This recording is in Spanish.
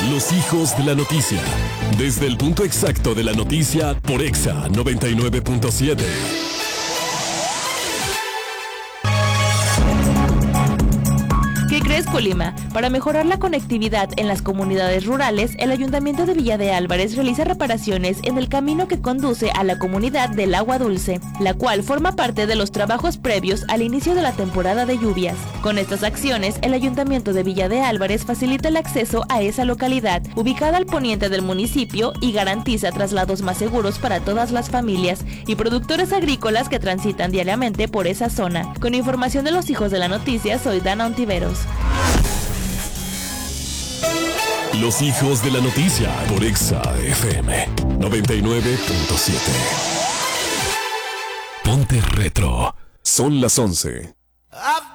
Los hijos de la noticia. Desde el punto exacto de la noticia por Exa 99.7. ¿Qué crees, Colima? Para mejorar la conectividad en las comunidades rurales, el Ayuntamiento de Villa de Álvarez realiza reparaciones en el camino que conduce a la comunidad del Agua Dulce, la cual forma parte de los trabajos previos al inicio de la temporada de lluvias. Con estas acciones, el Ayuntamiento de Villa de Álvarez facilita el acceso a esa localidad, ubicada al poniente del municipio, y garantiza traslados más seguros para todas las familias y productores agrícolas que transitan diariamente por esa zona. Con información de los hijos de la noticia, soy Dana Ontiveros. Los hijos de la noticia por Exa FM 99.7. Ponte retro. Son las 11